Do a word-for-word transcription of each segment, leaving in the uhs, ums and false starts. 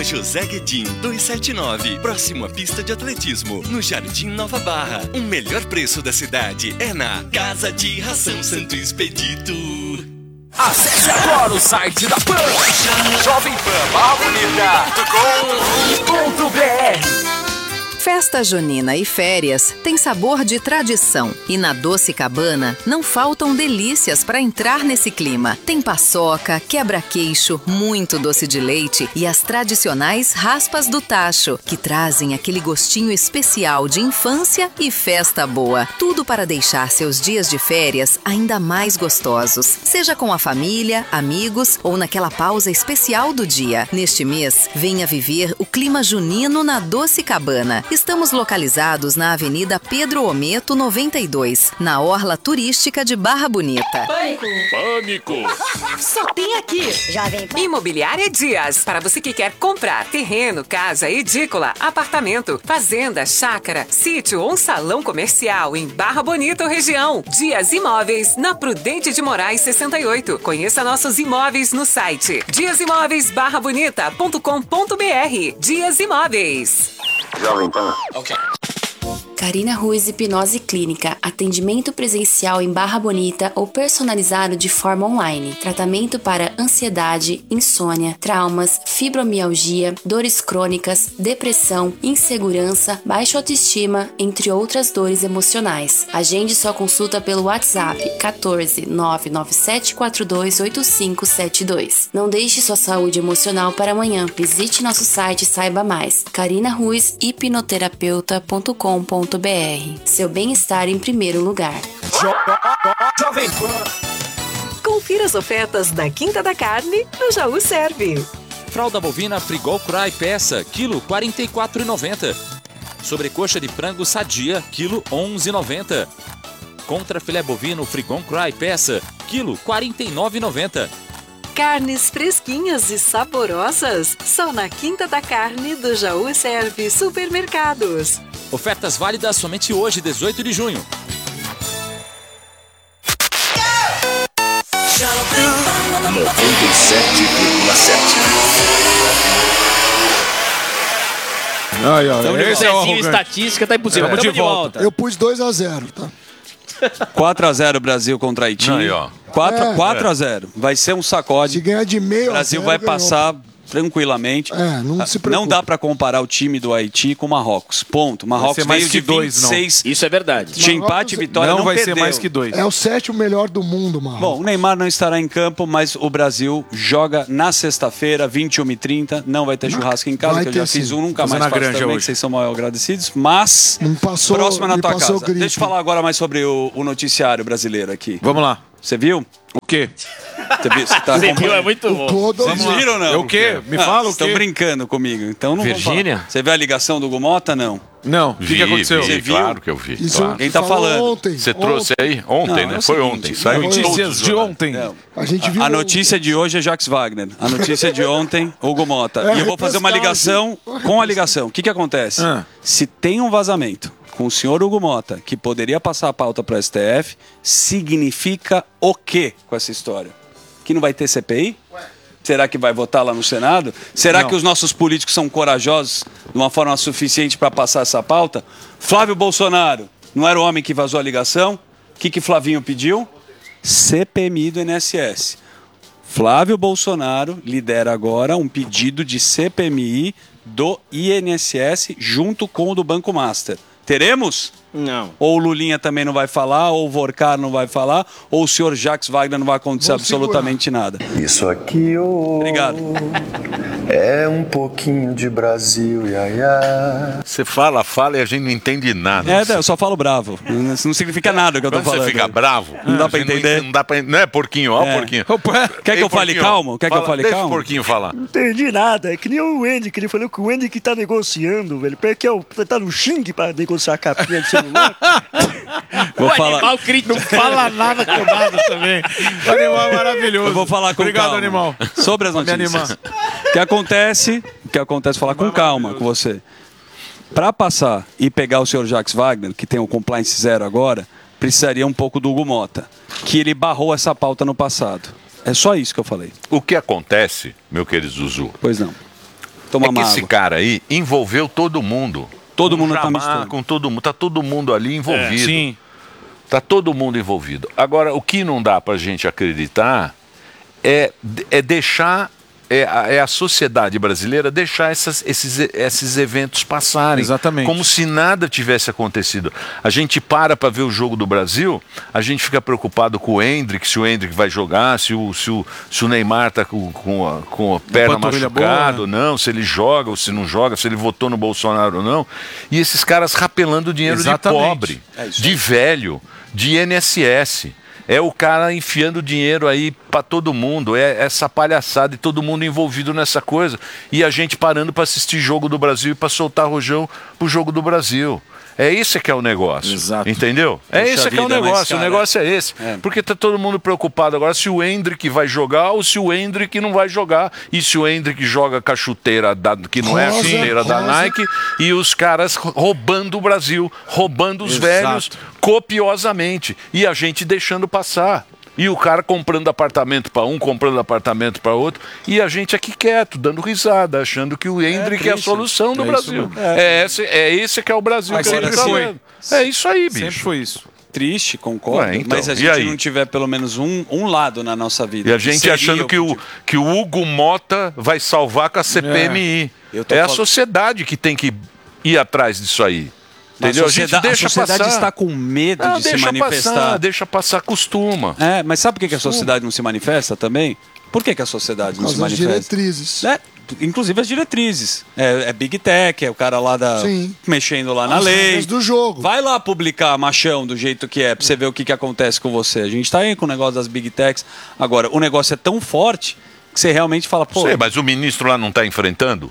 Rua José Guedin, duzentos e setenta e nove, próximo à pista de atletismo, no Jardim Nova Barra. O melhor preço da cidade é na Casa de Ração Santo Expedito. Acesse agora o site da Pan, jovem pan barra bonita ponto com ponto br. Festa junina e férias tem sabor de tradição. E na Doce Cabana não faltam delícias para entrar nesse clima. Tem paçoca, quebra-queixo, muito doce de leite e as tradicionais raspas do tacho, que trazem aquele gostinho especial de infância e festa boa. Tudo para deixar seus dias de férias ainda mais gostosos. Seja com a família, amigos ou naquela pausa especial do dia. Neste mês, venha viver o clima junino na Doce Cabana. Estamos localizados na Avenida Pedro Ometo, noventa e dois, na Orla Turística de Barra Bonita. Pânico! Pânico! Só tem aqui! Jovem Pan. Imobiliária Dias. Para você que quer comprar terreno, casa, edícula, apartamento, fazenda, chácara, sítio ou um salão comercial em Barra Bonita ou região. Dias Imóveis, na Prudente de Moraes sessenta e oito. Conheça nossos imóveis no site dias imóveis barra bonita ponto com ponto br. Dias Imóveis. Jovem Pan. Ok. Carina Ruiz Hipnose Clínica. Atendimento presencial em Barra Bonita ou personalizado de forma online. Tratamento para ansiedade, insônia, traumas, fibromialgia, dores crônicas, depressão, insegurança, baixa autoestima, entre outras dores emocionais. Agende sua consulta pelo WhatsApp quatorze nove nove sete quatro dois oito cinco sete dois. Não deixe sua saúde emocional para amanhã. Visite nosso site e saiba mais. carina ruiz hipnoterapeuta ponto com ponto br. Seu bem-estar em primeiro lugar. Jovem Pan. Confira as ofertas da Quinta da Carne no Jaú Serve. Fralda bovina Frigol Cry peça, quilo quarenta e quatro reais e noventa centavos. Sobrecoxa de frango sadia, quilo onze reais e noventa centavos. Contra filé bovino Frigon Cry peça, quilo quarenta e nove reais e noventa centavos. Carnes fresquinhas e saborosas só na Quinta da Carne do Jaú Serve Supermercados. Ofertas válidas somente hoje, dezoito de junho. noventa e sete vírgula sete. Ai, ai, então, esse é o arrogante. Estatística tá impossível. É, Vamos de de volta. volta. Eu pus dois a zero, tá? quatro a zero Brasil contra Haiti. Aí, ó. quatro a zero. Vai ser um sacode. Se ganhar de meio O Brasil a zero, vai ganhou. passar tranquilamente. É, não se preocupe. Não dá pra comparar o time do Haiti com o Marrocos. Ponto. Marrocos ser mais veio que de dois, vinte e seis. Não. Isso é verdade. Tinha empate e vitória, não, não vai perdeu. ser mais que dois. É o sétimo melhor do mundo, mano. Bom, o Neymar não estará em campo, mas o Brasil joga na sexta-feira, vinte e uma e trinta. Não vai ter churrasco em casa, Vai que eu ter já fiz sim. um, nunca Fazer mais na faço granja também, hoje. que vocês são mal agradecidos. Mas, Me passou- próxima na me tua passou casa. gripe. Deixa eu falar agora mais sobre o, o noticiário brasileiro aqui. Vamos lá. Você viu? O quê? Você viu? Você tá Você viu, acompanhando? é muito bom. Clodovil. Vocês viram ou não? O quê? Me fala o quê? Estão brincando comigo. Então não vou Virgínia? falar. Você viu a ligação do Gumota, não? Não. O que, Vi, que aconteceu? vi, Você viu? claro que eu vi. Isso Claro. Quem tá falou falando? Ontem. Você trouxe aí? Ontem, Não, né? é o Foi seguinte, ontem. Saiu em todos Notícias os de jornais. ontem. Não. A gente viu. A notícia de hoje é Jacques Wagner. A notícia de ontem, Hugo Mota. É, e eu vou fazer uma ligação com a ligação. O que, que acontece? Ah. Se tem um vazamento com o senhor Hugo Mota, que poderia passar a pauta para o S T F, significa o quê com essa história? Que não vai ter C P I? Será que vai votar lá no Senado? Será Não. que os nossos políticos são corajosos de uma forma suficiente para passar essa pauta? Flávio Bolsonaro, não era o homem que vazou a ligação? O que, que Flavinho pediu? C P M I do I N S S. Flávio Bolsonaro lidera agora um pedido de C P M I do I N S S junto com o do Banco Master. Teremos? Não. Ou o Lulinha também não vai falar, ou o Vorcar não vai falar, ou o senhor Jacques Wagner não vai acontecer Vamos absolutamente nada. Isso aqui, oh, Obrigado. é um pouquinho de Brasil, ia, ia. Você fala, fala e a gente não entende nada. É, eu só falo bravo. Isso não significa nada o que eu tô Quando falando. você fica bravo, Não dá pra você não entender. Não, dá pra, não é porquinho, ó, É. porquinho. Quer que eu fale calmo? Quer que eu Fala- fale deixa calmo? o porquinho falar. Não entendi nada. É que nem o Wendy, que ele falou que o Wendy que tá negociando, velho. Porque é tá no Xing pra negociar a capinha de celular. Vou o falar. animal crítico. Não fala nada com nada também. O animal é maravilhoso. Eu vou falar com Obrigado, calma. animal. Sobre as Pra me notícias. animar. O que acontece, o que acontece, falar com calma com você. Para passar e pegar o senhor Jacques Wagner, que tem o compliance zero agora, precisaria um pouco do Hugo Mota, que ele barrou essa pauta no passado. É só isso que eu falei. O que acontece, meu querido Zuzu, Pois não. tomar é que uma esse água. cara aí envolveu todo mundo. Todo Com mundo tá Jabá, misturado. com todo mundo, tá todo mundo ali envolvido. É, sim. Tá todo mundo envolvido. Agora, o que não dá pra gente acreditar é, é deixar é a, é a sociedade brasileira deixar essas, esses, esses eventos passarem. Exatamente. Como se nada tivesse acontecido. A gente para para ver o jogo do Brasil, a gente fica preocupado com o Hendrick, se o Hendrick vai jogar, se o, se o, se o Neymar está com, com, a, com a perna machucada ou não, se ele joga ou se não joga, se ele votou no Bolsonaro ou não. E esses caras rapelando dinheiro Exatamente. de pobre, É isso de aí. velho, de I N S S. É o cara enfiando dinheiro aí para todo mundo, é essa palhaçada e todo mundo envolvido nessa coisa. E a gente parando para assistir jogo do Brasil e para soltar rojão pro jogo do Brasil. É esse que é o negócio. Exato. Entendeu? É Puxa esse que é o vida, mas, negócio. O cara, negócio é esse. é. Porque tá todo mundo preocupado agora se o Hendrick vai jogar ou se o Hendrick não vai jogar. E se o Hendrick joga com a chuteira da, que não é a Rosa, chuteira da rosa. Nike, e os caras roubando o Brasil, roubando os Exato. velhos copiosamente. E a gente deixando passar. E o cara comprando apartamento para um, comprando apartamento para outro, e a gente aqui quieto, dando risada, achando que o Hendrick é, a triste. solução do É isso Brasil. mesmo. É. esse, é esse que é o Brasil Mas que a gente sempre tá foi. vendo. É isso aí, bicho. Sempre foi isso. Triste, concordo. Ué, então, mas a e gente aí? não tiver pelo menos um, um lado na nossa vida. E a que gente seria achando que o, que o Hugo Mota vai salvar com a C P M I. É. Eu tô É a falando- sociedade que tem que ir atrás disso aí. Entendeu? A sociedade, a sociedade passar. está com medo Não, de se deixa manifestar. Passar, deixa passar, costuma. É, mas sabe por que, que a sociedade não se manifesta também? Por que, que a sociedade Por não se causa das manifesta? diretrizes. É, inclusive as diretrizes. É, é Big Tech, é o cara lá da. Sim. Mexendo lá na As lei. regras do jogo. Vai lá publicar machão do jeito que é, pra você ver o que, que acontece com você. A gente tá aí com o negócio das Big Techs. Agora, o negócio é tão forte que você realmente fala, pô. Sei, mas o ministro lá não está enfrentando?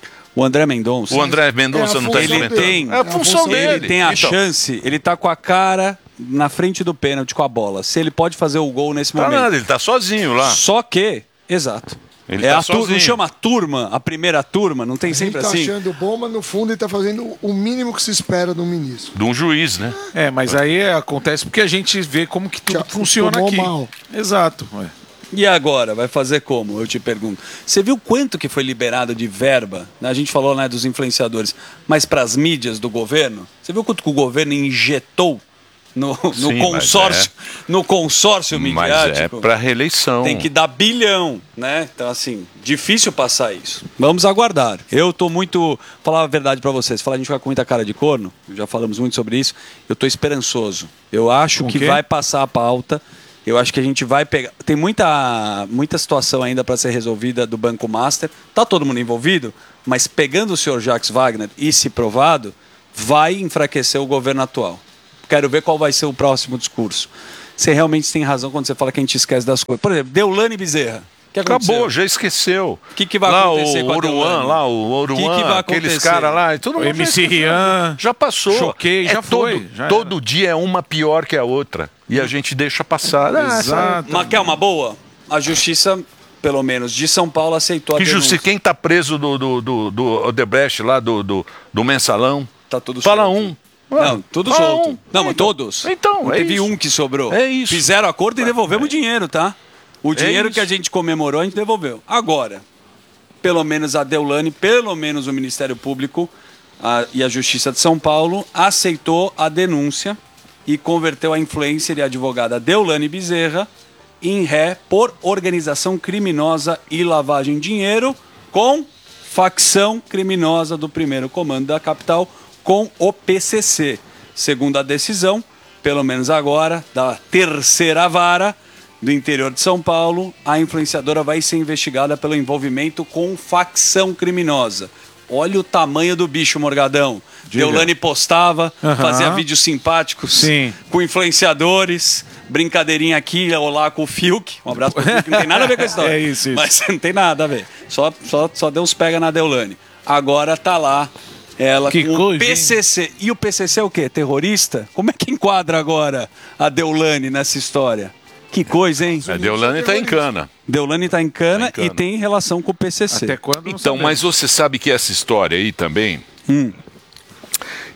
O André Mendonça. O André Mendonça É a não está função Ele enfrentando? tem, É a função dele. ele tem a Então, chance, ele tá com a cara na frente do pênalti com a bola. Se ele pode fazer o gol nesse Tá momento. nada, ele tá sozinho lá. Só que, exato. Ele é tá a tur- sozinho. não chama turma, a primeira turma, não tem Ele sempre tá assim? achando bom, mas no fundo ele tá fazendo o mínimo que se espera de um ministro. De um juiz, né? É, mas aí acontece porque a gente vê como que tudo Já funciona tomou aqui. mal. Exato. Ué. E agora, vai fazer como? Eu te pergunto. Você viu quanto que foi liberado de verba? A gente falou, né, dos influenciadores, mas para as mídias do governo? Você viu quanto que o governo injetou no, no Sim, consórcio, no consórcio Mas midiático? é para reeleição. Tem que dar bilhão, né? Então, assim, difícil passar isso. Vamos aguardar. Eu tô muito... Falar a verdade para vocês. Falar a gente vai com muita cara de corno, já falamos muito sobre isso. Eu tô esperançoso. Eu acho Com que quê? vai passar a pauta. Eu acho que a gente vai pegar... Tem muita, muita situação ainda para ser resolvida do Banco Master. Tá todo mundo envolvido, mas pegando o senhor Jacques Wagner e se provado, vai enfraquecer o governo atual. Quero ver qual vai ser o próximo discurso. Você realmente tem razão quando você fala que a gente esquece das coisas. Por exemplo, Deolane Bezerra. O que aconteceu? Acabou, já esqueceu. O que, que vai lá acontecer o com a Oruan, Deolane? lá o Oruan, Que que vai aqueles acontecer? caras lá, e todo O mundo M C já esqueceu. Rian. Já passou. Choquei, já é foi, Todo, já era. todo dia é uma pior que a outra. E a gente deixa passar. Ah, Exato. Mas quer uma boa? A justiça, pelo menos, de São Paulo aceitou a Que denúncia. justiça, quem tá preso do, do, do, do Odebrecht lá, do, do, do mensalão? Tá tudo Fala solto. um. Não, tudo Fala solto. um. Não, mas Então, todos. Então, Não é teve isso. um que sobrou. É isso. Fizeram acordo e devolvemos o dinheiro, tá? O dinheiro isso. que a gente comemorou, a gente devolveu. Agora, pelo menos a Deolane, pelo menos o Ministério Público a- e a Justiça de São Paulo aceitou a denúncia e converteu a influencer e advogada Deolane Bezerra em ré por organização criminosa e lavagem de dinheiro com facção criminosa do primeiro comando da capital com o P C C. Segundo a decisão, pelo menos agora, da terceira vara do interior de São Paulo, a influenciadora vai ser investigada pelo envolvimento com facção criminosa. Olha o tamanho do bicho, Morgadão. Diga. Deolane postava, Aham. fazia vídeos simpáticos Sim. com influenciadores, brincadeirinha aqui, olá com o Fiuk. Um abraço pro Fiuk, não tem nada a ver com a história. É isso, isso. Mas não tem nada a ver. Só, só, só Deus pega na Deolane. Agora tá lá ela Que com coisa, o P C C. E o P C C é o quê? Terrorista? Como é que enquadra agora a Deolane nessa história? Que coisa, hein? A Deolane tá em cana. Deolane tá em cana, Tá em cana. e tem relação com o P C C. Até quando? não Então, sabemos. mas você sabe que essa história aí também, Hum.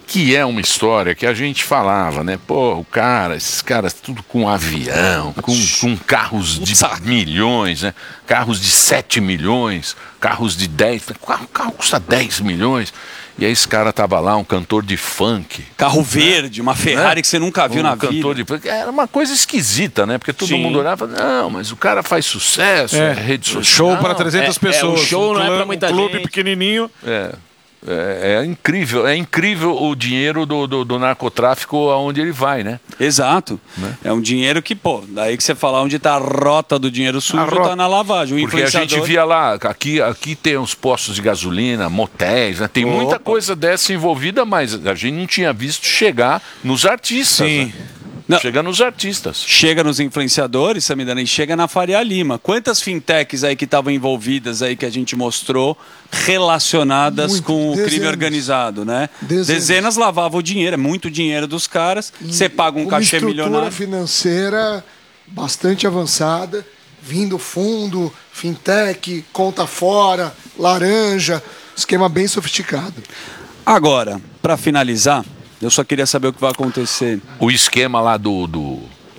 Que é uma história que a gente falava, né? Pô, o cara, esses caras tudo com avião, com, com carros de milhões, né? Carros de sete milhões, carros de dez, o carro, carro custa dez milhões. E aí esse cara tava lá, um cantor de funk. Carro verde, uma Ferrari né? que você nunca viu um na cantor vida. De funk. Era uma coisa esquisita, né? Porque todo Sim. mundo olhava, não, mas o cara faz sucesso, é, é rede social. Show para trezentas é, pessoas. É, o show não é para muita um clube gente. pequenininho. É. É, é incrível, é incrível o dinheiro do, do, do narcotráfico aonde ele vai, né? Exato. Né? É um dinheiro que, pô, daí que você fala onde está a rota do dinheiro sujo, rota... tá na lavagem. O Porque a gente via lá, aqui, aqui tem uns postos de gasolina, motéis, né? Tem Opa. muita coisa dessa envolvida, mas a gente não tinha visto chegar nos artistas. Sim. Né? Não. Chega nos artistas. Chega nos influenciadores, Samidana, e chega na Faria Lima. Quantas fintechs aí que estavam envolvidas aí que a gente mostrou relacionadas muito, com o crime organizado, né? Dezenas. Dezenas lavavam o dinheiro, é muito dinheiro dos caras. Você paga um cachê milionário. Uma estrutura financeira bastante avançada, vindo fundo, fintech, conta fora, laranja, esquema bem sofisticado. Agora, para finalizar, eu só queria saber o que vai acontecer. O esquema lá do, do,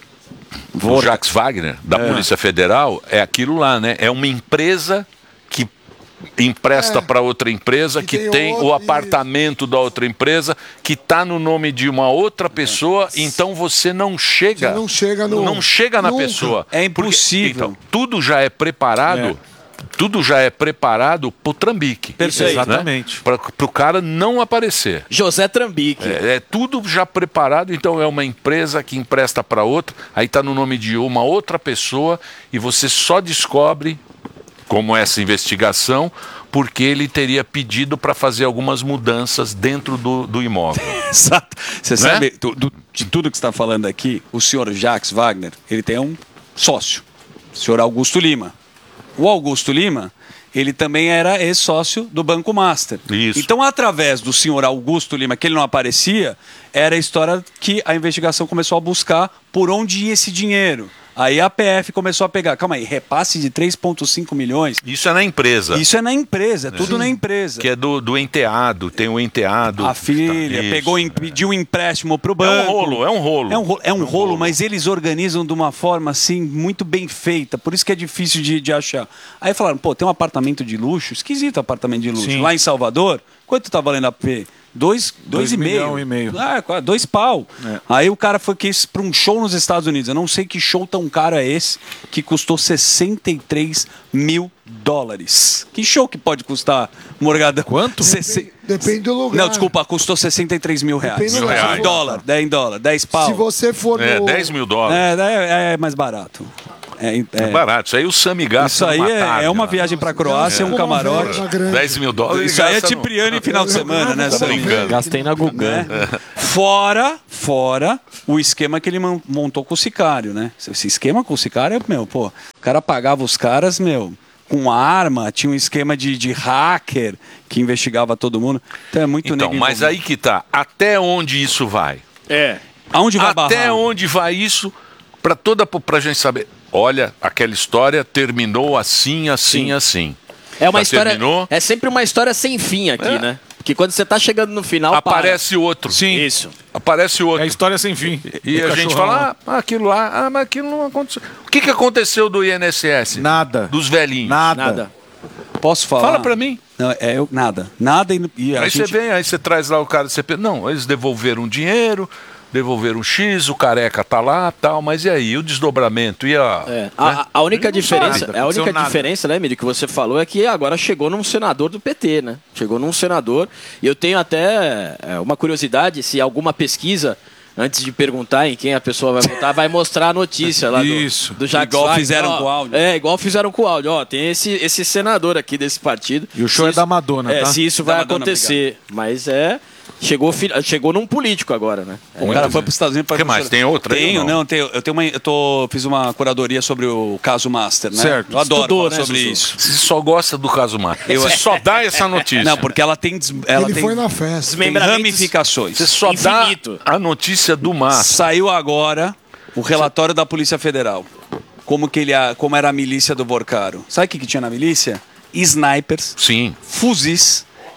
do Jacques Wagner, da é. Polícia Federal, é aquilo lá, né? É uma empresa que empresta é. para outra empresa, que, que tem, tem outro... o apartamento da outra empresa, que está no nome de uma outra pessoa, é. então você não chega, você não chega, no... não chega na Nunca. pessoa. É impossível. Porque, então, tudo já é preparado... É. Tudo já é preparado pro Trambique. Perfeito. Exatamente. Né? Para o cara não aparecer. José Trambique. É, é tudo já preparado, então é uma empresa que empresta para outra, aí está no nome de uma outra pessoa e você só descobre, como essa investigação, porque ele teria pedido para fazer algumas mudanças dentro do, do imóvel. Exato. Você né? sabe, do, do, de tudo que você está falando aqui, o senhor Jacques Wagner, ele tem um sócio, o senhor Augusto Lima. O Augusto Lima, ele também era ex-sócio do Banco Master. Isso. Então, através do senhor Augusto Lima, que ele não aparecia, era a história que a investigação começou a buscar por onde ia esse dinheiro. Aí a P F começou a pegar, calma aí, repasse de três vírgula cinco milhões. Isso é na empresa. Isso é na empresa, é tudo Sim. na empresa. Que é do, do enteado, tem o enteado. A filha tá, pegou, isso, pediu um empréstimo para o banco. É um rolo, é um rolo. É um rolo, é um é um rolo, rolo, mas eles organizam de uma forma assim, muito bem feita, por isso que é difícil de, de achar. Aí falaram, pô, tem um apartamento de luxo, esquisito apartamento de luxo, Sim. lá em Salvador, quanto tá valendo a P? Dois, dois, dois e meio. Milhão e meio. Ah, dois pau. É. Aí o cara foi quis para um show nos Estados Unidos. Eu não sei que show tão caro é esse, que custou sessenta e três mil dólares. Que show que pode custar, Morgadão? Quanto? Depende, depende do lugar. Não, desculpa, custou sessenta e três mil reais. Depende do lugar. Dólar, dez dólares, dez pau. Se você for é, no... dez mil dólares. É, é, é mais barato. É, é, é barato. Isso aí o Sami gasta. Isso aí é, tarde, é uma viagem para a Croácia, é um camarote. dez mil dólares. Isso aí é Cipriano em final de semana, né? Gastei na Gugan. É. Fora, fora o esquema que ele montou com o sicário, né? Esse esquema com o sicário, meu, pô, o cara pagava os caras, meu, com arma, tinha um esquema de, de hacker que investigava todo mundo. Então é muito Então, mas aí que tá. Até onde isso vai? É. Aonde vai Até barrar? onde vai isso para toda pra gente saber. Olha, aquela história terminou assim, assim, Sim. assim. É uma Já história. terminou? É sempre uma história sem fim aqui, É. né? Porque quando você tá chegando no final. Aparece para. outro. Sim. Isso. Aparece outro. É a história sem fim. E O a gente cachorrão. fala, ah, aquilo lá, ah, mas aquilo não aconteceu. O que, que aconteceu do I N S S? Nada. Dos velhinhos? Nada. Nada. Posso falar? Fala pra mim. Não, é eu, nada. Nada e, e a Aí gente... você vem, aí você traz lá o cara do C P. Não, eles devolveram dinheiro, devolveram X, o careca tá lá, tal, mas e aí? O desdobramento e a. É. Né? A, a única diferença, nada, a única nada. diferença, né, Miri, que você falou é que agora chegou num senador do P T, né? Chegou num senador. E eu tenho até é, uma curiosidade, se alguma pesquisa, antes de perguntar em quem a pessoa vai votar, vai mostrar a notícia lá do, Isso. do Jacques Igual Wagner. fizeram Ó, com o áudio. É, igual fizeram com o áudio. Ó, tem esse, esse senador aqui desse partido. E o show Se é isso- da Madonna, É, tá? se isso Da vai Madonna, acontecer. Mas é... Chegou, fi- chegou num político agora, né? O cara foi para os Estados Unidos. O que mais? Tem outra aí Tenho, ou não? não, tenho. Eu tenho uma, eu tô, fiz uma curadoria sobre o caso Master, né? Certo. Eu adoro Estudou, falar né, sobre Zuzu? isso. Você só gosta do caso Mar. Você só dá essa notícia. Não, porque ela tem, des- ela Ele tem, foi na festa. tem Desmembramentos ramificações. Você só Infinito. dá a notícia do mar. Saiu agora o relatório da Polícia Federal. Como, que ele, a- como era a milícia do Vorcaro. Sabe o que, que tinha na milícia? Snipers, Sim. fuzis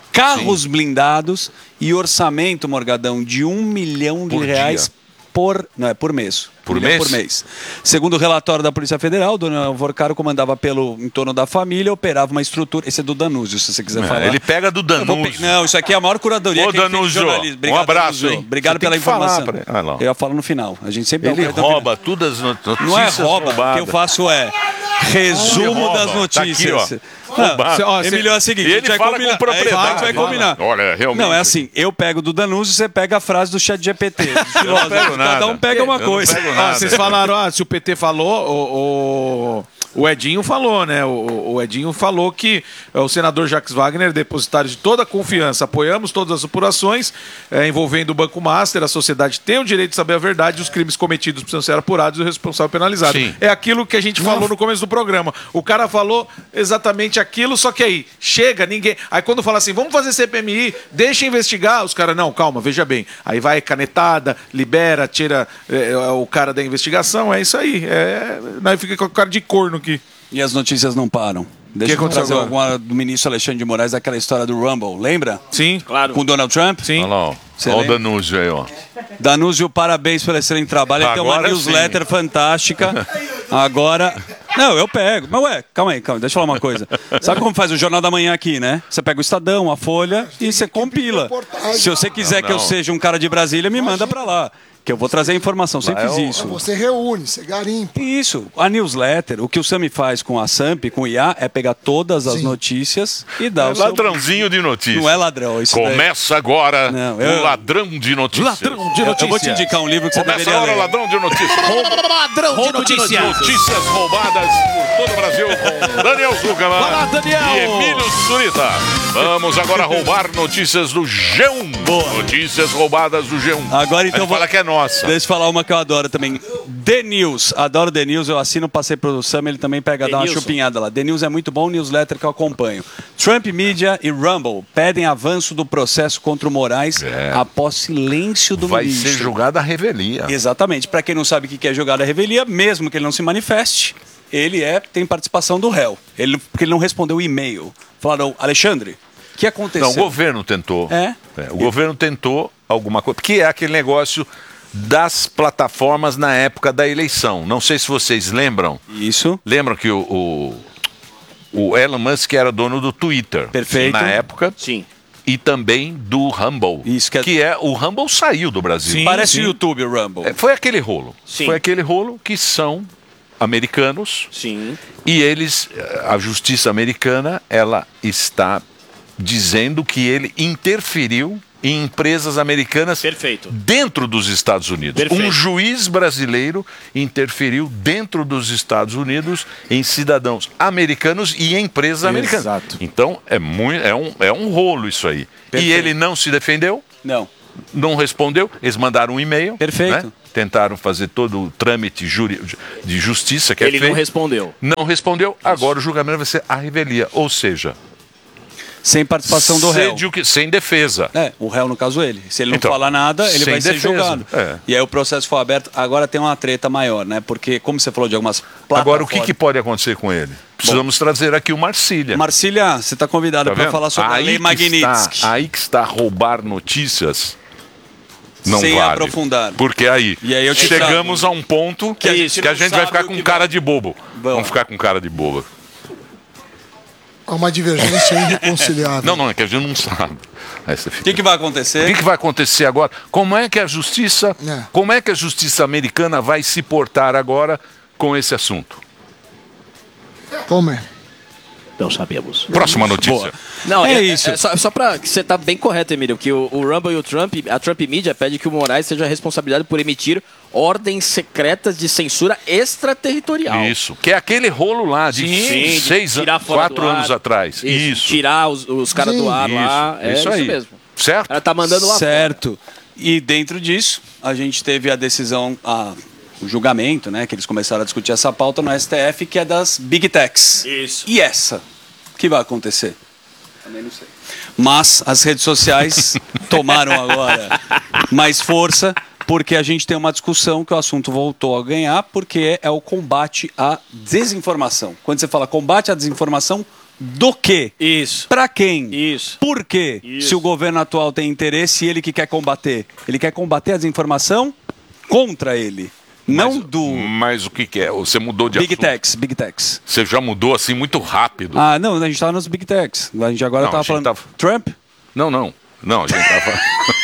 carros Sim. blindados e orçamento, Morgadão, de um milhão de por reais dia. por... Não, é por mês. Por mês? Por mês. Segundo o relatório da Polícia Federal, o Dona Vorcaro comandava pelo entorno da família, operava uma estrutura... Esse é do Danúzio, se você quiser É, falar. ele pega do Danúzio. Pe... Não, isso aqui é a maior curadoria Ô, que a gente tem de Danúzio, jornalismo. Obrigado, um abraço. Danúzio. Obrigado Você tem pela que falar informação. pra- Ah, não. Eu ia falar no final. A gente sempre dá Ele um crédito rouba ao final. todas as notícias Não é rouba, o roubadas. que eu faço é resumo Rouba. das notícias. Tá aqui, ó. Não, Roubado. cê- ó, Ele- Emílio, é o seguinte, e a ele gente vai fala combinar. com propriedade. É, a gente vai Fala. combinar. Olha, realmente. Não, é assim, eu pego do Danúzio, você pega a frase do chat G P T. dos Eu não filósofos. pego nada. Cada um pega uma Eu não coisa. pego Ah, nada. vocês falaram, ah, se o P T falou, o, o, o Edinho falou, né? O, o Edinho falou que é, o senador Jacques Wagner, depositário de toda a confiança, apoiamos todas as apurações é, envolvendo o Banco Master, a sociedade tem o direito de saber a verdade, os crimes cometidos precisam ser apurados e o responsável penalizado. Sim. É aquilo que a gente falou no começo do programa. O cara falou exatamente aquilo, só que aí chega, ninguém. Aí quando fala assim, vamos fazer C P M I, deixa investigar, os caras, não, calma, veja bem. Aí vai canetada, libera, tira é, o cara da investigação, é isso aí. É, aí fica com o cara de corno aqui. E as notícias não param. Deixa Que eu aconteceu trazer agora? alguma do ministro Alexandre de Moraes, daquela história do Rumble, lembra? Sim, claro. Com o Donald Trump? Sim. Olha lá, ó. Você Olha o lembra? Danúzio aí, ó. Danúzio, parabéns pelo excelente trabalho. Ele tem uma Agora newsletter sim. fantástica. Agora. Não, eu pego. Mas ué, calma aí, calma aí, deixa eu falar uma coisa. Sabe como faz o Jornal da Manhã aqui, né? Você pega o Estadão, a Folha e você compila. Se você quiser Não, que eu não. seja um cara de Brasília, me manda pra lá. Que eu vou trazer a informação. Sempre Lá fiz é o- isso. Você reúne, você garimpa. Isso. A newsletter, o que o Sami faz com a Samp, com o I A, é pegar todas as Sim. notícias e dar É o seu... ladrãozinho de notícias. Não é ladrão, isso daí. Começa agora Não, o eu- ladrão de notícias. Ladrão de Eu, notícias. eu vou te indicar um livro que você Começa deveria agora o ler. ladrão de notícias. Ladrão de Roubo de notícias. Notícias roubadas por todo o Brasil com Daniel Zuckerman Vai lá, Daniel. e Emílio Surita. Vamos agora roubar notícias do G um. Boa. Notícias roubadas do G um. Agora então Ele vou- fala que é nossa. Deixa eu falar uma que eu adoro também. The News. Adoro The News. Eu assino, passei pro Sam, ele também pega, The dá uma Nilson. chupinhada lá. The News é muito bom, newsletter que eu acompanho. Trump Media e Rumble pedem avanço do processo contra o Moraes É. após silêncio do Vai ministro. ser julgada a revelia. Exatamente. Para quem não sabe o que é jogada a revelia, mesmo que ele não se manifeste, ele é, tem participação do réu. Ele, porque ele não respondeu o e-mail. Falaram, Alexandre, o que aconteceu? Não, o governo tentou. É? o governo tentou alguma coisa. Porque é aquele negócio das plataformas na época da eleição. Não sei se vocês lembram. Isso. Lembram que o, o, o Elon Musk era dono do Twitter. Perfeito. Na época. Sim. E também do Rumble. Isso que é- que é o Rumble saiu do Brasil. Sim, Parece sim. o YouTube, o Rumble. É, foi aquele rolo. Sim. Foi aquele rolo que são americanos Sim. e eles, a justiça americana, ela está dizendo que ele interferiu em empresas americanas Perfeito. dentro dos Estados Unidos. Perfeito. Um juiz brasileiro interferiu dentro dos Estados Unidos em cidadãos americanos e em empresas americanas. Exato. Então é, muito, é, um, é um rolo isso aí. Perfeito. E ele não se defendeu, Não. não respondeu, eles mandaram um e-mail. Perfeito. Né? Tentaram fazer todo o trâmite juri- de justiça que Ele é feito. não respondeu. Não respondeu, agora o julgamento vai ser a revelia, ou seja, Sem participação do réu. cede o que- sem defesa. É, o réu, no caso, ele. Se ele não Então, falar nada, ele sem vai ser defesa. julgado. É. E aí o processo foi aberto. Agora tem uma treta maior, né? Porque, como você falou de algumas plataformas... Agora, o que, que pode acontecer com ele? Precisamos trazer aqui o Marcília. Marcília, você está convidada Tá para vendo? falar sobre Aí a Lei que Magnitsky. está- aí que está roubar notícias. Não Sem vale. aprofundar. Porque aí, E aí eu te chegamos trago. a um ponto que, Que a a gente gente, que a não gente vai sabe ficar o com que cara vai- de bobo. Vamos. Vamos ficar com cara de bobo. Há uma divergência irreconciliável. Não, não, é que a gente não sabe. Aí você O fica- que, que vai acontecer? O que, que vai acontecer agora? Como é que a justiça, É. como é que a justiça americana vai se portar agora com esse assunto? Como é? Não sabemos. Próxima notícia. Boa. Não, É é, isso. É, só, só pra que você tá bem correto, Emílio, que o, o Rumble e o Trump, a Trump Media pede que o Moraes seja responsabilizado por emitir ordens secretas de censura extraterritorial. Isso. Que é aquele rolo lá de Sim, de seis, tirar anos, fora quatro do ar. anos atrás. Isso. Isso. Tirar os, os caras do ar lá. É isso isso, aí. mesmo. Certo? Ela tá mandando lá Certo. E dentro disso, a gente teve a decisão, a, o julgamento, né? Que eles começaram a discutir essa pauta no S T F, que é das Big Techs. Isso. E essa? O que vai acontecer? Também não sei. Mas as redes sociais tomaram agora mais força, porque a gente tem uma discussão que o assunto voltou a ganhar, porque é o combate à desinformação. Quando você fala combate à desinformação, do quê? Isso. Pra quem? Isso. Por quê? Isso. Se o governo atual tem interesse e ele que quer combater. Ele quer combater a desinformação contra ele. Não mas, do... Mas o que, que é? Você mudou de Big assunto. Techs, Big Techs. Você já mudou assim muito rápido. Ah, não, a gente tava nos Big Techs. A gente agora Não, tava a gente falando... tava- Trump? Não, não. Não, a gente tava...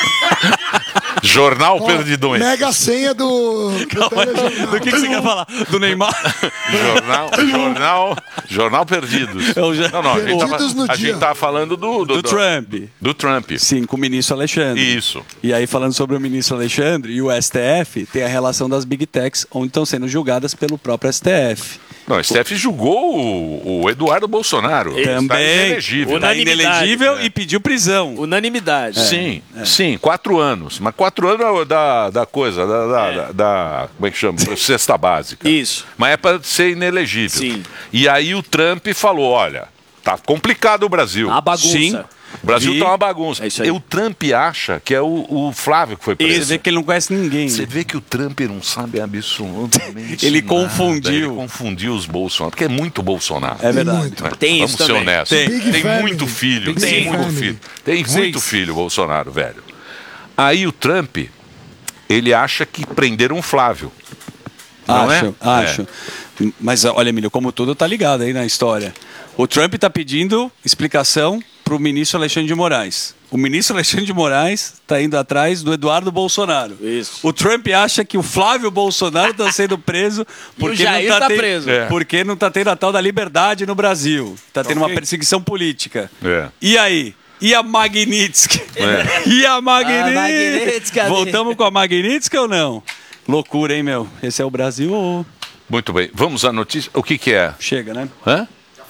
Jornal Ó, Perdidões. Mega senha do. do telejornal. Do que, que você quer falar? Do Neymar? Jornal, jornal, jornal Perdidos. É o ja- Não, não, a gente tava, Perdidos no a dia. gente tava falando do, Do Trump. Do Trump. Sim, com o ministro Alexandre. Isso. E aí, falando sobre o ministro Alexandre e o S T F, tem a relação das Big Techs, onde estão sendo julgadas pelo próprio S T F. Não, o S T F julgou o, o Eduardo Bolsonaro. Está Também. inelegível. Está inelegível É. e pediu prisão. Unanimidade. Sim, sim, quatro anos. Mas quatro anos da, da coisa, da, da, da- da- como é que chama? Cesta básica. Isso. Mas é para ser inelegível. Sim. E aí o Trump falou, olha, tá complicado o Brasil. A bagunça. Sim. O Brasil Vi. tá uma bagunça. É isso aí. E o Trump acha que é o, o Flávio que foi preso. Você vê que ele não conhece ninguém. Você vê que o Trump não sabe absolutamente Ele nada. confundiu. Ele confundiu os Bolsonaro, porque é muito Bolsonaro. É verdade. muito. Né? Tem Vamos isso ser também. honestos. Tem. Tem, Big family. muito filho. Big tem muito family. filho. Tem Seis. muito filho, Bolsonaro, velho. Aí o Trump, ele acha que prenderam o Flávio. Não Acho, é? acho. Mas olha, Emílio, como tudo tá ligado aí na história. O Trump tá pedindo explicação pro ministro Alexandre de Moraes. O ministro Alexandre de Moraes tá indo atrás do Eduardo Bolsonaro. Isso. O Trump acha que o Flávio Bolsonaro tá sendo preso porque o Jair não tá, tá ten- preso. É. porque não tá tendo a tal da liberdade no Brasil. Tá tendo uma perseguição política. É. E aí? E a Magnitsky? É. E a A Magnitsky? Magnitsky, cadê? Voltamos com a Magnitsky ou não? Loucura, hein, meu? Esse é o Brasil ou... Muito bem. Vamos à notícia. O que que é? Chega, né? Hã?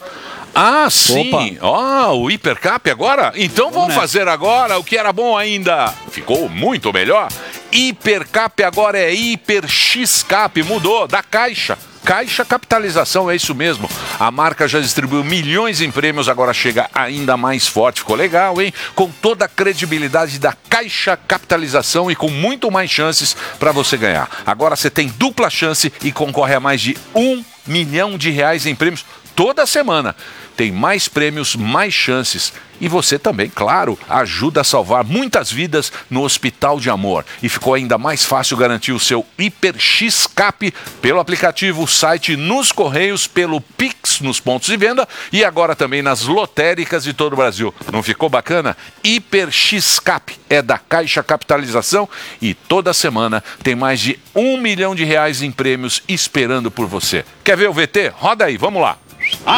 Ah, sim. Ó, o Hipercap agora? Então vamos nessa. fazer agora o que era bom ainda. Ficou muito melhor. Hipercap agora é Hiper X-Cap. Mudou da Caixa. Caixa Capitalização, é isso mesmo. A marca já distribuiu milhões em prêmios, agora chega ainda mais forte. Ficou legal, hein? Com toda a credibilidade da Caixa Capitalização e com muito mais chances para você ganhar. Agora você tem dupla chance e concorre a mais de um milhão de reais em prêmios toda semana. Tem mais prêmios, mais chances. E você também, claro, ajuda a salvar muitas vidas no Hospital de Amor. E ficou ainda mais fácil garantir o seu Hiper X-Cap pelo aplicativo, site, nos Correios, pelo Pix, nos pontos de venda e agora também nas lotéricas de todo o Brasil. Não ficou bacana? Hiper X-Cap é da Caixa Capitalização e toda semana tem mais de um milhão de reais em prêmios esperando por você. Quer ver o V T? Roda aí, vamos lá.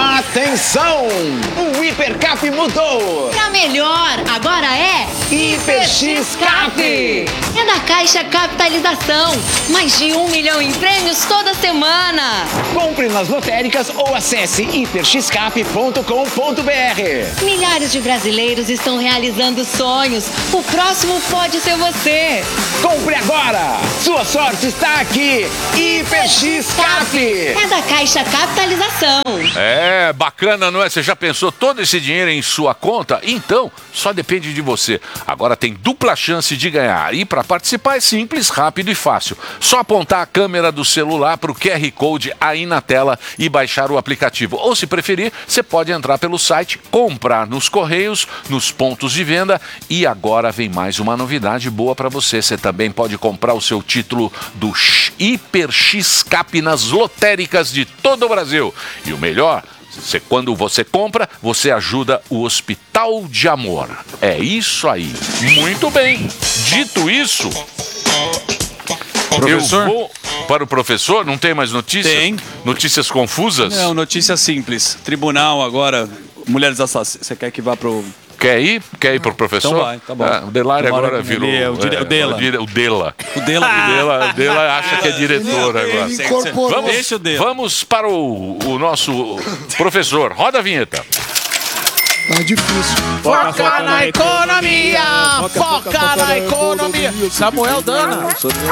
Atenção! O Hipercap mudou! Pra melhor, agora é Hiper X-Cap! É da Caixa Capitalização. Mais de um milhão em prêmios toda semana. Compre nas lotéricas ou acesse hiper x cap ponto com ponto b r. Milhares de brasileiros estão realizando sonhos. O próximo pode ser você. Compre agora! Sua sorte está aqui! Hiper X-Cap! É da Caixa Capitalização. É, bacana, não é? Você já pensou todo esse dinheiro em sua conta? Então, só depende de você. Agora tem dupla chance de ganhar. E para participar é simples, rápido e fácil. Só apontar a câmera do celular para o Q R Code aí na tela e baixar o aplicativo. Ou, se preferir, você pode entrar pelo site, comprar nos Correios, nos pontos de venda. E agora vem mais uma novidade boa para você. Você também pode comprar o seu título do Hiper X-Cap nas lotéricas de todo o Brasil. E o melhor, você, quando você compra, você ajuda o Hospital de Amor. É isso aí. Muito bem. Dito isso, Professor? eu vou para o professor. Não tem mais notícias? Tem. Notícias confusas? Não, notícia simples. Tribunal agora, mulheres assassinas. Você quer que vá pro... Quer ir? Quer ir pro professor? Então vai, tá bom. Ah, o Delari Tomara agora que virou... ele é o dire- o Dela. O, dire- o Dela. O Dela. O Dela, o Dela acha que é diretor Ele- agora. ele incorporou. Vamos, Deixa o Dela. vamos para o, o nosso professor. Roda a vinheta. Tá difícil. Foca na economia! Foca na economia! Samuel Dana!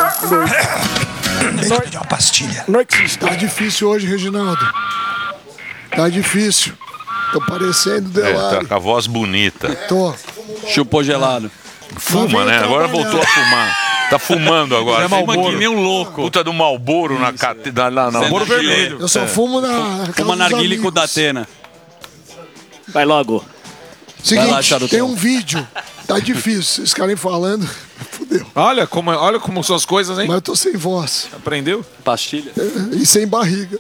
Uma pastilha. Tá difícil hoje, Reginaldo. Tá difícil. Tô parecendo É, Delari. tá com a voz bonita. Tô. Chupou gelado. Fuma, né? Agora voltou a fumar. Tá fumando agora. É Marlboro. Que nem um louco. Puta do Malboro na cate... na, na, na Marlboro vermelho. Eu só É. fumo na. Uma narguile com o Datena. Vai logo. Seguinte, Vai lá, tem um vídeo. Tá difícil, vocês ficarem falando. Fudeu. Olha como, olha como são as coisas, hein? Mas eu tô sem voz. Aprendeu? Pastilha. É, e sem barriga.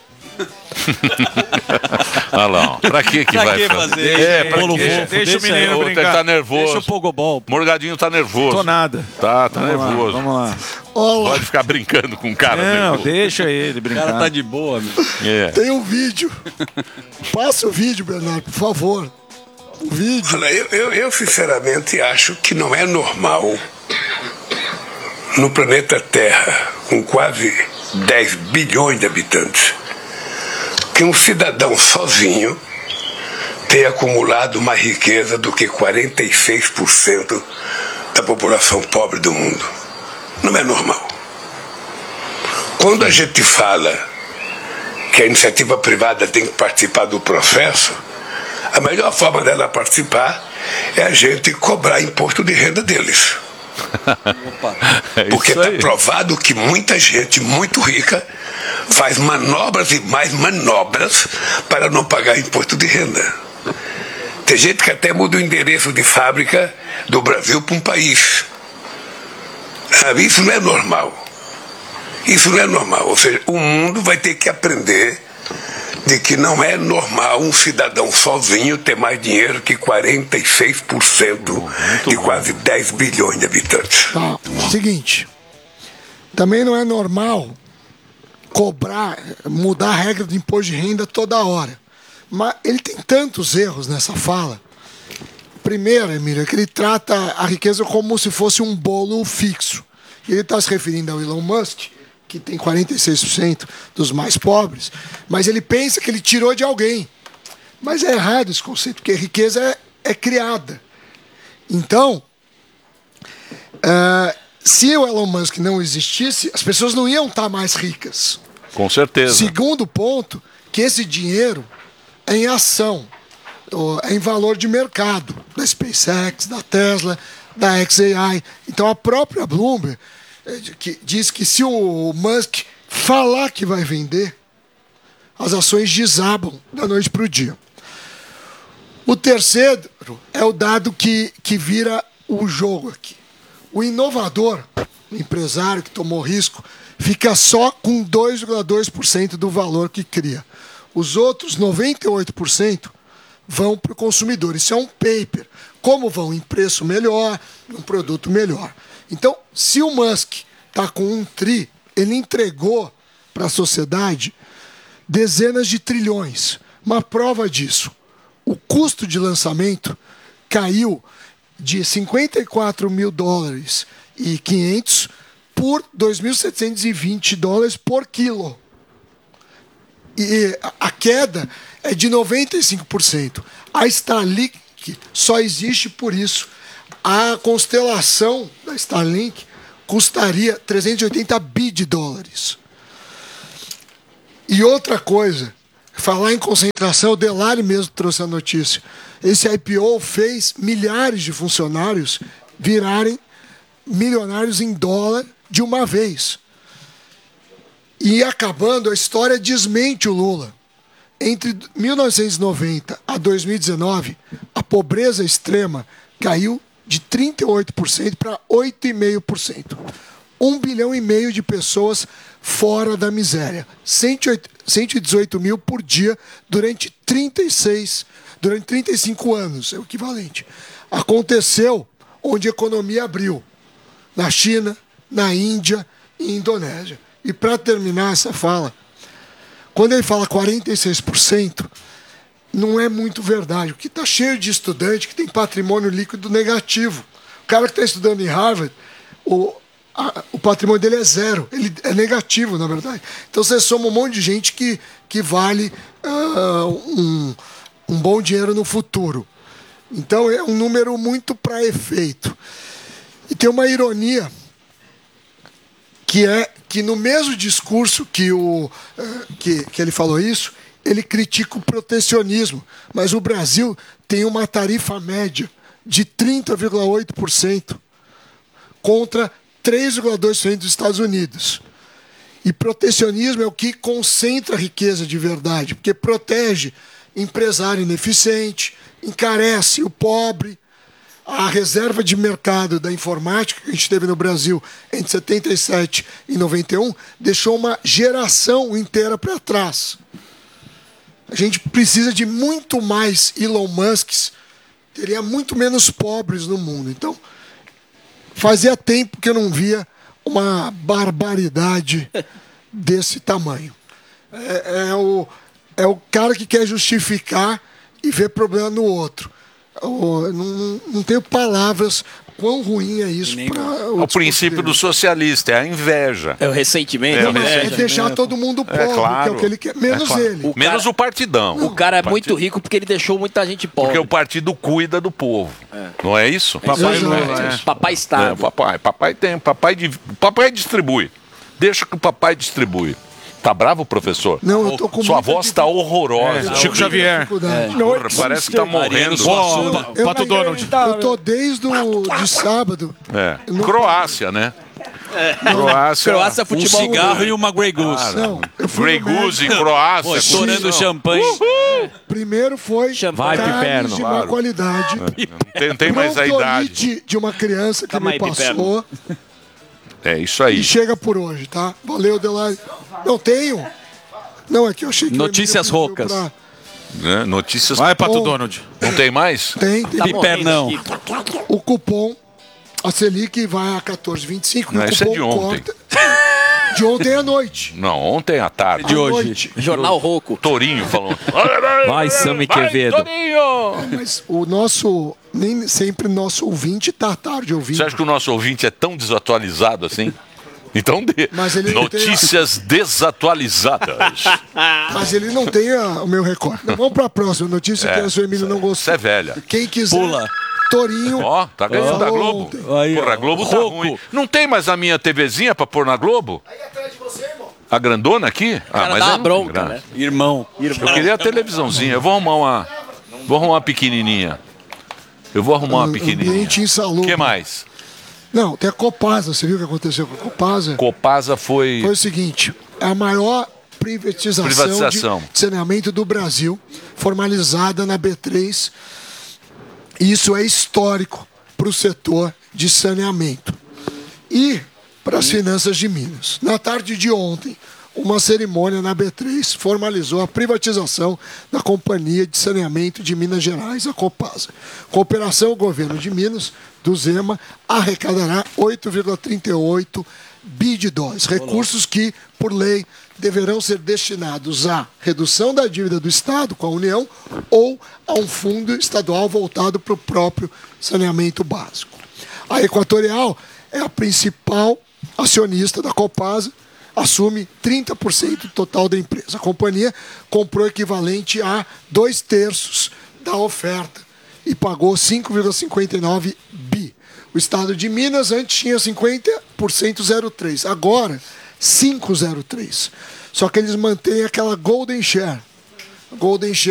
Olha lá, ó. Pra que que Pra vai que fazer? fazer? É, pra Bolo quê? fofo, deixa o menino Ô, brincar. Ele tá nervoso. Deixa o pogobol. Morgadinho tá nervoso. Tô nada. Tá, tá Vamos lá, nervoso. vamos lá. Olá. Pode ficar brincando com o cara Não, nervoso. deixa ele O brincar. cara tá de boa, meu. É. Tem um vídeo. Passa o vídeo, Bernardo, por favor. O vídeo. Olha, eu, eu, eu sinceramente acho que não é normal no planeta Terra, com quase dez bilhões de habitantes, que um cidadão sozinho tenha acumulado mais riqueza do que quarenta e seis por cento da população pobre do mundo. Não é normal. Quando a gente fala que a iniciativa privada tem que participar do processo, a melhor forma dela participar é a gente cobrar imposto de renda deles. Porque está provado que muita gente muito rica faz manobras e mais manobras para não pagar imposto de renda. Tem gente que até muda o endereço de fábrica do Brasil para um país. Isso não é normal. Isso não é normal. Ou seja, o mundo vai ter que aprender de que não é normal um cidadão sozinho ter mais dinheiro que quarenta e seis por cento de quase dez bilhões de habitantes. Tá. Seguinte, também não é normal cobrar, mudar a regra do imposto de renda toda hora. Mas ele tem tantos erros nessa fala. Primeiro, Emílio, é que ele trata a riqueza como se fosse um bolo fixo. Ele está se referindo ao Elon Musk, que tem quarenta e seis por cento dos mais pobres, mas ele pensa que ele tirou de alguém. Mas é errado esse conceito, porque a riqueza é, é criada. Então, uh, se o Elon Musk não existisse, as pessoas não iam estar mais ricas. Com certeza. Segundo ponto, que esse dinheiro é em ação, é em valor de mercado, da SpaceX, da Tesla, da X A I. Então a própria Bloomberg que diz que se o Musk falar que vai vender, as ações desabam da noite para o dia. O terceiro é o dado que, que vira o jogo aqui. O inovador, o empresário que tomou risco, fica só com dois vírgula dois por cento do valor que cria. Os outros noventa e oito por cento vão para o consumidor. Isso é um paper. Como vão em preço melhor, um produto melhor. Então, se o Musk está com um tri, ele entregou para a sociedade dezenas de trilhões. Uma prova disso, o custo de lançamento caiu de cinquenta e quatro mil dólares e quinhentos por dois mil setecentos e vinte dólares por quilo. E a queda é de noventa e cinco por cento. A Starlink só existe por isso. A constelação da Starlink custaria trezentos e oitenta bi de dólares. E outra coisa, falar em concentração, o Delari mesmo trouxe a notícia. Esse I P O fez milhares de funcionários virarem milionários em dólar de uma vez. E acabando, a história desmente o Lula. Entre mil novecentos e noventa a dois mil e dezenove, a pobreza extrema caiu de trinta e oito por cento para oito vírgula cinco por cento. Um bilhão e meio de pessoas fora da miséria. cento e dezoito mil por dia durante trinta e seis, durante trinta e cinco anos, é o equivalente. Aconteceu onde a economia abriu. Na China, na Índia e Indonésia. E para terminar essa fala, quando ele fala quarenta e seis por cento, não é muito verdade. Porque está cheio de estudante que tem patrimônio líquido negativo. O cara que está estudando em Harvard, o, a, o patrimônio dele é zero. Ele é negativo, na verdade. Então você soma um monte de gente que, que vale uh, um, um bom dinheiro no futuro. Então é um número muito para efeito. E tem uma ironia, que é que no mesmo discurso que, o, que, que ele falou isso, ele critica o protecionismo. Mas o Brasil tem uma tarifa média de trinta vírgula oito por cento contra três vírgula dois por cento dos Estados Unidos. E protecionismo é o que concentra a riqueza de verdade, porque protege empresário ineficiente, encarece o pobre. A reserva de mercado da informática que a gente teve no Brasil entre setenta e sete e noventa e um deixou uma geração inteira para trás. A gente precisa de muito mais Elon Musks, teria muito menos pobres no mundo. Então, fazia tempo que eu não via uma barbaridade desse tamanho. É, é, o, é o cara que quer justificar e ver problema no outro. Eu não, não tenho palavras quão ruim é isso. Pra, o, o princípio do socialista é a inveja. É o ressentimento. É, não, é deixar todo mundo pobre, é, claro, que é o que ele quer, menos é claro. ele. O menos cara, o partidão. O cara é o muito rico porque ele deixou muita gente pobre. Porque o partido cuida do povo. É. Não é isso? É papai, não é. É. Papai Estado. É, papai, papai tem, papai, papai distribui. Deixa que o papai distribui. Tá bravo, professor? Não, eu tô com Sua voz tá horrorosa. É, Chico Xavier. É. Porra, parece que tá morrendo. Oh, eu, Pato Donald. Eu tô desde o, de sábado. É. Croácia, né? É. Croácia. Croácia, futebol. Um cigarro e uma Grey Goose. Não, Grey Goose em Croácia. Estourando champanhe. Uhul. Primeiro foi Vai, carnes de má claro. qualidade. É. Não tem mais a idade. De, de uma criança que Calma me aí, passou. Piperno. É isso aí. E chega por hoje, tá? Valeu, Delari. Não tenho. Não, é que eu achei que Notícias roucas. Pra... É, notícias. Vai, Pato Donald. Não tem mais? Tem, tem. Tá Pipernão. O cupom, a Selic vai a quatorze vírgula vinte e cinco. Não, isso é de ontem. Corta... De ontem à noite. Não, ontem à tarde. De hoje. Noite. Jornal Roco. Torinho falou. Vai, Sami Quevedo. Não, mas o nosso, nem sempre nosso ouvinte tá tarde ouvindo. Você acha que o nosso ouvinte é tão desatualizado assim? Então dê. Notícias tem... desatualizadas. Mas ele não tem a, o meu recorde. Não, vamos para a próxima notícia, é, que a sua Emílio não gostou. Você é velha. Quem quiser. Pula. Torinho. Ó, oh, tá ganhando da Globo. Aí, Porra, a Globo tá ruim. Não tem mais a minha TVzinha pra pôr na Globo? Aí atrás de você, irmão. A grandona aqui? Ah, mas dá uma bronca, né? Irmão. Eu queria a televisãozinha. Eu vou arrumar uma. Vou arrumar uma pequenininha. Eu vou arrumar uma pequenininha. Ambiente insalubre. O que mais? Não, tem a Copasa. Você viu o que aconteceu com a Copasa? Copasa foi. Foi o seguinte: é a maior privatização, privatização. de saneamento do Brasil, formalizada na B três. Isso é histórico para o setor de saneamento. E para as finanças de Minas. Na tarde de ontem, uma cerimônia na B três formalizou a privatização da Companhia de Saneamento de Minas Gerais, a Copasa. Com a operação, o governo de Minas, do Zema, arrecadará oito vírgula trinta e oito bi de dólares. Recursos que, por lei, deverão ser destinados à redução da dívida do Estado com a União ou a um fundo estadual voltado para o próprio saneamento básico. A Equatorial é a principal acionista da Copasa, assume trinta por cento total da empresa. A companhia comprou equivalente a dois terços da oferta e pagou cinco vírgula cinquenta e nove bi. O Estado de Minas antes tinha cinquenta por cento zero vírgula três, agora cinco vírgula zero três. Só que eles mantêm aquela golden share. Golden share